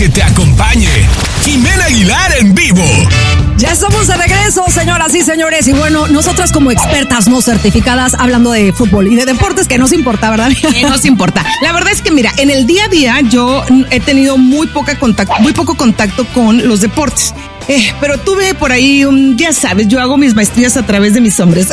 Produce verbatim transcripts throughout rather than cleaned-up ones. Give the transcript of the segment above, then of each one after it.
Que te acompañe Jimena Aguilar en vivo. Ya estamos de regreso, señoras y señores. Y bueno, nosotras como expertas no certificadas hablando de fútbol y de deportes que nos importa, ¿verdad? Que nos importa. La verdad es que mira, en el día a día yo he tenido muy poca contacto, muy poco contacto con los deportes. Eh, pero tuve por ahí un, ya sabes, yo hago mis maestrías a través de mis hombres.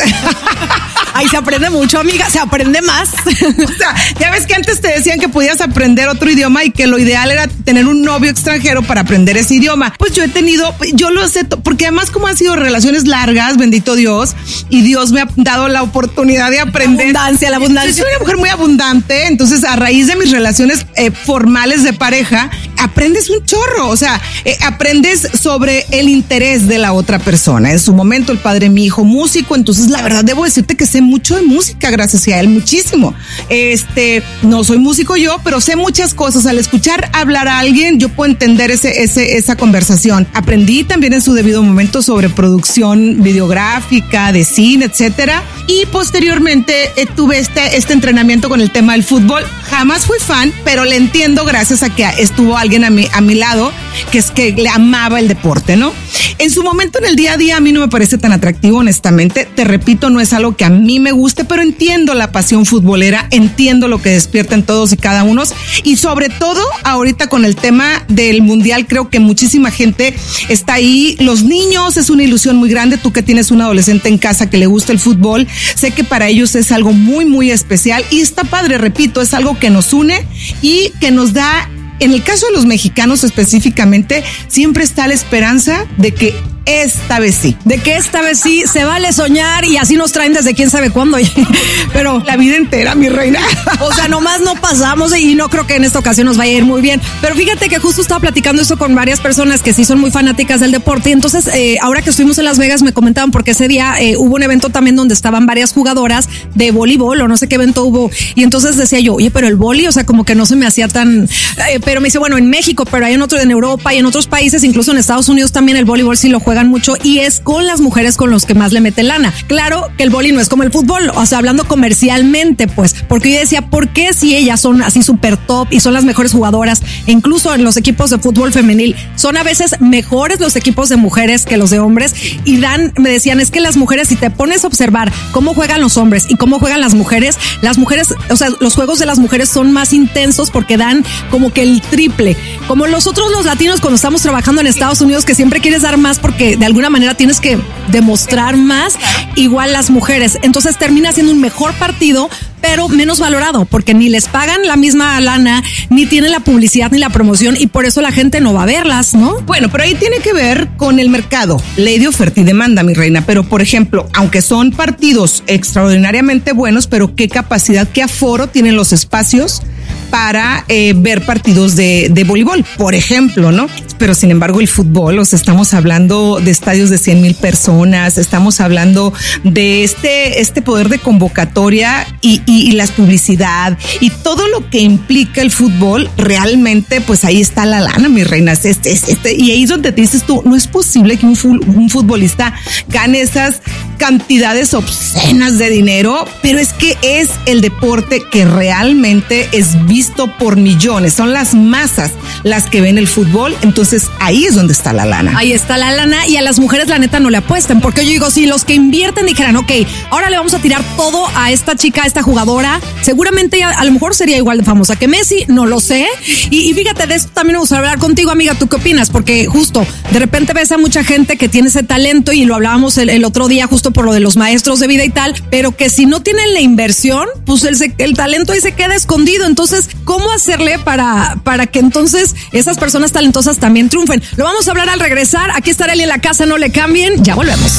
Ahí se aprende mucho, amiga, se aprende más. O sea, ya ves que antes te decían que podías aprender otro idioma y que lo ideal era tener un novio extranjero para aprender ese idioma. Pues yo he tenido, yo lo sé, porque además como han sido relaciones largas, bendito Dios, y Dios me ha dado la oportunidad de aprender. La abundancia, la abundancia. Yo soy una mujer muy abundante, entonces a raíz de mis relaciones eh, formales de pareja, aprendes un chorro, o sea, eh, aprendes sobre el interés de la otra persona. En su momento el padre de mi hijo músico, entonces la verdad debo decirte que sé mucho de música gracias a él, muchísimo. Este, no soy músico yo, pero sé muchas cosas. Al escuchar hablar a alguien, yo puedo entender ese, ese, esa conversación. Aprendí también en su debido momento sobre producción videográfica, de cine, etcétera. Y posteriormente eh, tuve este, este entrenamiento con el tema del fútbol. Jamás fui fan, pero le entiendo gracias a que estuvo alguien a mi, a mi lado que es que le amaba el deporte, ¿no? En su momento, en el día a día, a mí no me parece tan atractivo, honestamente. Te repito, no es algo que a mí me guste, pero entiendo la pasión futbolera, entiendo lo que despierta en todos y cada uno. Y sobre todo, ahorita con el tema del mundial, creo que muchísima gente está ahí. Los niños es una ilusión muy grande. Tú que tienes un adolescente en casa que le gusta el fútbol, sé que para ellos es algo muy, muy especial. Y está padre, repito, es algo que nos une y que nos da. En el caso de los mexicanos específicamente, siempre está la esperanza de que esta vez sí. De que esta vez sí se vale soñar y así nos traen desde quién sabe cuándo. Pero la vida entera, mi reina. O sea, nomás no pasamos y no creo que en esta ocasión nos vaya a ir muy bien. Pero fíjate que justo estaba platicando esto con varias personas que sí son muy fanáticas del deporte. Y entonces, eh, ahora que estuvimos en Las Vegas, me comentaban porque ese día eh, hubo un evento también donde estaban varias jugadoras de voleibol o no sé qué evento hubo. Y entonces decía yo, oye, pero el vóley, o sea, como que no se me hacía tan... Eh, pero me dice, bueno, en México, pero hay en otro, en Europa y en otros países, incluso en Estados Unidos también el voleibol sí lo juegan mucho y es con las mujeres con los que más le meten lana. Claro que el vóley no es como el fútbol, o sea, hablando comercialmente, pues, porque yo decía, ¿por qué si ellas son así súper top y son las mejores jugadoras, e incluso en los equipos de fútbol femenil, son a veces mejores los equipos de mujeres que los de hombres? Y dan, me decían, es que las mujeres, si te pones a observar cómo juegan los hombres y cómo juegan las mujeres, las mujeres, o sea, los juegos de las mujeres son más intensos porque dan como que el triple, como nosotros los latinos cuando estamos trabajando en Estados Unidos, que siempre quieres dar más porque de alguna manera tienes que demostrar más, igual las mujeres. Entonces termina siendo un mejor partido, pero menos valorado, porque ni les pagan la misma lana, ni tienen la publicidad ni la promoción, y por eso la gente no va a verlas, ¿no? Bueno, pero ahí tiene que ver con el mercado, ley de oferta y demanda, mi reina. Pero, por ejemplo, aunque son partidos extraordinariamente buenos, pero qué capacidad, qué aforo tienen los espacios para eh, ver partidos de, de voleibol, por ejemplo, ¿no? Pero sin embargo el fútbol, o sea, estamos hablando de estadios de cien mil personas, estamos hablando de este, este poder de convocatoria y, y, y la publicidad y todo lo que implica el fútbol. Realmente, pues ahí está la lana, mis reinas. Este, este, y ahí es donde te dices tú, no es posible que un, un futbolista gane esas cantidades obscenas de dinero, pero es que es el deporte que realmente es visto por millones, son las masas las que ven el fútbol, entonces ahí es donde está la lana. Ahí está la lana, y a las mujeres la neta no le apuestan, porque yo digo, si los que invierten dijeran, ok, ahora le vamos a tirar todo a esta chica, a esta jugadora, seguramente a, a lo mejor sería igual de famosa que Messi, no lo sé, y, y fíjate, de esto también me gustaría hablar contigo, amiga, ¿tú qué opinas? Porque justo, de repente ves a mucha gente que tiene ese talento, y lo hablábamos el, el otro día justo por lo de los maestros de vida y tal, pero que si no tienen la inversión, pues el, el talento ahí se queda escondido. Entonces, ¿cómo hacerle para, para que entonces esas personas talentosas también triunfen? Lo vamos a hablar al regresar. Aquí estará él en la casa, no le cambien, ya volvemos.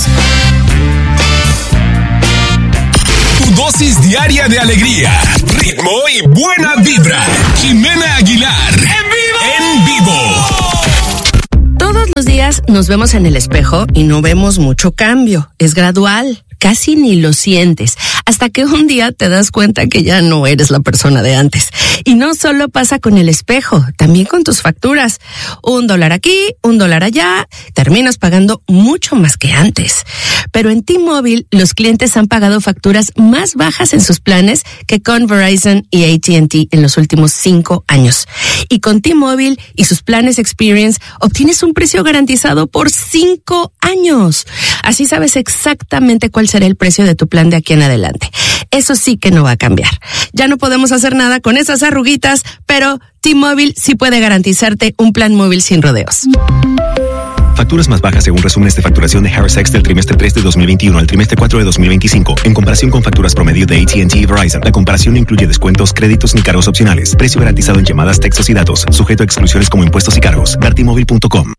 Tu dosis diaria de alegría, ritmo y buena vibra. Jimena Aguilar, en vivo, en vivo. Todos los días nos vemos en el espejo y no vemos mucho cambio. Es gradual, casi ni lo sientes. hasta que un día te das cuenta que ya no eres la persona de antes. Y no solo pasa con el espejo, también con tus facturas. Un dólar aquí, un dólar allá, terminas pagando mucho más que antes. Pero en T-Mobile, los clientes han pagado facturas más bajas en sus planes que con Verizon y A T and T en los últimos cinco años. Y con T-Mobile y sus planes Experience, obtienes un precio garantizado por cinco años. Así sabes exactamente cuál será el precio de tu plan de aquí en adelante. Eso sí que no va a cambiar. Ya no podemos hacer nada con esas arruguitas, pero T-Mobile sí puede garantizarte un plan móvil sin rodeos. Facturas más bajas según resúmenes de facturación de Harris X del trimestre tres de dos mil veintiuno al trimestre cuatro de dos mil veinticinco. En comparación con facturas promedio de A T and T y Verizon, la comparación no incluye descuentos, créditos ni cargos opcionales. Precio garantizado en llamadas, textos y datos. Sujeto a exclusiones como impuestos y cargos. Ver T Mobile punto com.